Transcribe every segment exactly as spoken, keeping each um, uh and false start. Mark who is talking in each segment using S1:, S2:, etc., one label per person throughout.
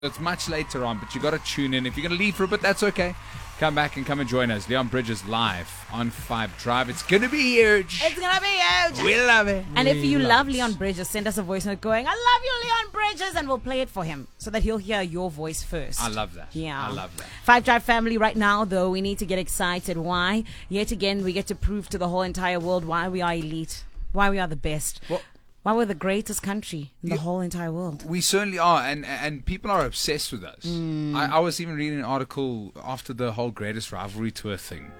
S1: It's much later on, but you got to tune in. If you're going to leave for a bit, that's okay. Come back and come and join us. Leon Bridges live on Five Drive. It's going to be huge.
S2: It's going to be huge.
S1: We love it.
S2: And
S1: we
S2: if you
S1: love,
S2: love
S1: it.
S2: Leon Bridges, send us a voice note going, I love you, Leon Bridges, and we'll play it for him so that he'll hear your voice first.
S1: I love that.
S2: Yeah.
S1: I love that.
S2: Five Drive family right now, though, we need to get excited. Why? Yet again, we get to prove to the whole entire world why we are elite, why we are the best.
S1: Well,
S2: why we're the greatest country in the
S1: Yeah.
S2: whole entire world.
S1: We certainly are, and and people are obsessed with us.
S2: Mm.
S1: I, I was even reading an article after the whole Greatest Rivalry Tour thing,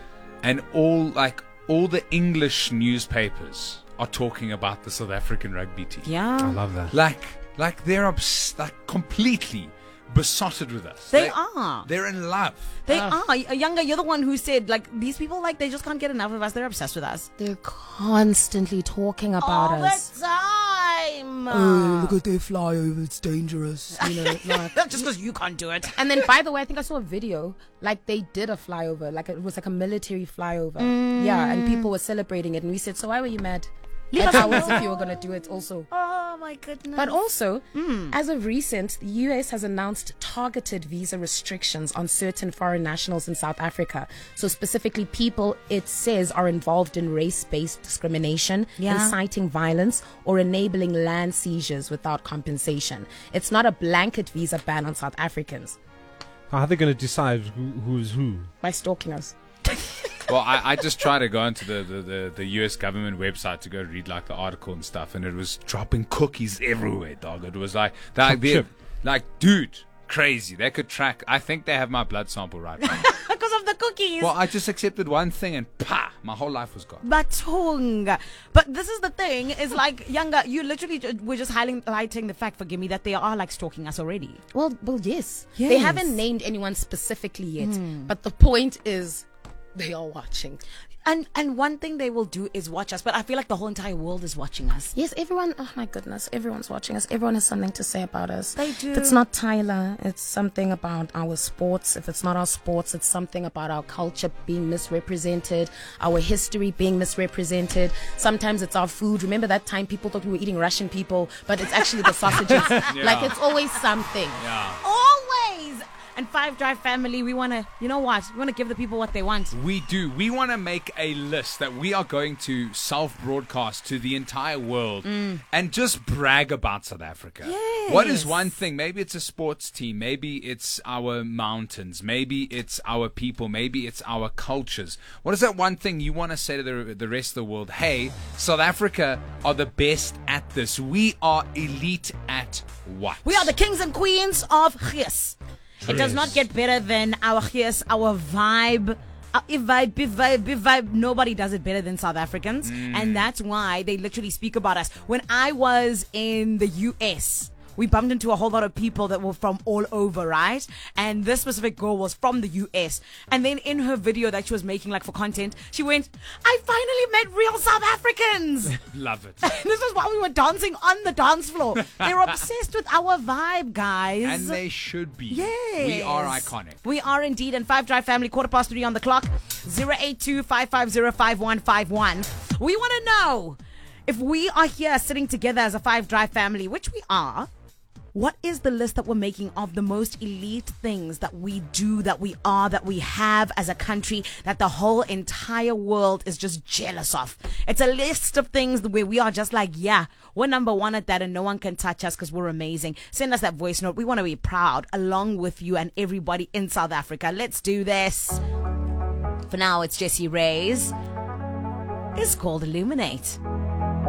S1: and all like all the English newspapers are talking about the South African rugby team.
S2: Yeah.
S3: I love that.
S1: Like like they're obs- like completely besotted with us.
S2: They are.
S1: They're in love.
S2: They
S1: Ah.
S2: are. Younger, you're the one who said, like, these people, like, they just can't get enough of us. They're obsessed with us.
S4: They're constantly talking about
S2: All
S4: us.
S2: the time.
S5: Oh, look at their flyover, it's dangerous.
S4: You know, like,
S2: Just because you can't do it.
S4: and then, by the way, I think I saw a video. Like they did a flyover, like it was like a military flyover. Yeah, and people were celebrating it, and we said, "So why were you mad?"
S2: Leave
S4: Like,
S2: us
S4: how was
S2: alone.
S4: if you were gonna do it also?
S2: Oh, my goodness.
S4: But also, as of recent, the U S has announced targeted visa restrictions on certain foreign nationals in South Africa. So specifically, people it says are involved in race-based discrimination,
S2: Yeah.
S4: inciting violence, or enabling land seizures without compensation. It's not a blanket visa ban on South Africans
S3: How are they going to decide who, who's who?
S4: by stalking us.
S1: Well, I, I just tried to go into the, the, the, the U S government website to go read like the article and stuff, and it was dropping cookies everywhere, dog. It was like, like, they-
S3: chip.
S1: like, dude, crazy. They could track. I think they have my blood sample right now.
S2: because of the cookies.
S1: Well, I just accepted one thing, and pa, my whole life was gone.
S2: Batung. But this is the thing, is like, Younger, you literally ju- were just highlighting the fact, forgive me, that they are like stalking us already.
S4: Well, well, yes. They
S2: Yes.
S4: haven't named anyone specifically yet, but the point is, they are watching.
S2: And and one thing they will do is watch us, but I feel like the whole entire world is watching us.
S4: Yes, everyone, oh my goodness, everyone's watching us. Everyone has something to say about us.
S2: They do.
S4: If it's not Tyler, it's something about our sports. If it's not our sports, it's something about our culture being misrepresented, our history being misrepresented. Sometimes it's our food. Remember that time people thought we were eating Russian people, but it's actually the sausages. Like, it's always something.
S1: Yeah.
S2: Always! And Five Drive family, we want to, you know what? We want to give the people what they want.
S1: We do. We want to make a list that we are going to self-broadcast to the entire world and just brag about South Africa. What is
S2: Yes.
S1: one thing? Maybe it's a sports team. Maybe it's our mountains. Maybe it's our people. Maybe it's our cultures. What is that one thing you want to say to the, the rest of the world? Hey, South Africa are the best at this. We are elite at what?
S2: We are the kings and queens of Gies. It does not get better than our Gies, our vibe. Uh, if vibe, if vibe, if vibe, nobody does it better than South Africans. And that's why they literally speak about us. When I was in the U S, we bumped into a whole lot of people that were from all over, right? And this specific girl was from the U S. And then in her video that she was making, like for content, she went, I finally met real South Africans.
S1: Love it.
S2: This is why we were dancing on the dance floor. They're obsessed with our vibe, guys.
S1: And they should be.
S2: Yes.
S1: We are iconic.
S2: We are indeed. And Five Drive family, quarter past three on the clock. zero eight two, five five zero, five one five one. We want to know if we are here sitting together as a Five Drive family, which we are. What is the list that we're making of the most elite things that we do, that we are, that we have as a country, that the whole entire world is just jealous of? It's a list of things where we are just like, yeah, we're number one at that and no one can touch us because we're amazing. Send us that voice note. We want to be proud along with you and everybody in South Africa. Let's do this. For now, it's Jessie Reyes. It's called Illuminate.